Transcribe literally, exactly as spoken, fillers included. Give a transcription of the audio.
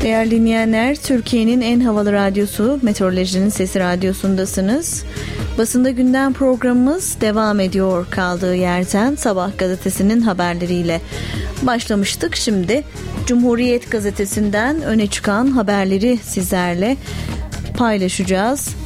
Değerli dinleyenler, Türkiye'nin en havalı radyosu Meteorolojinin Sesi Radyosu'ndasınız. Basında Gündem programımız devam ediyor kaldığı yerden. Sabah gazetesinin haberleriyle başlamıştık. Şimdi Cumhuriyet gazetesinden öne çıkan haberleri sizlerle paylaşacağız.